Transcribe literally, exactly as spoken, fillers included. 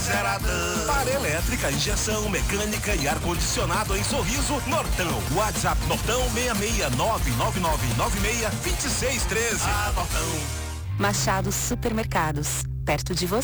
zeradão. Para elétrica, injeção, mecânica e ar-condicionado em Sorriso, Nortão. WhatsApp Nortão seis seis nove nove nove nove seis dois seis um seis. Ah, Nortão. Machado Supermercados, perto de você.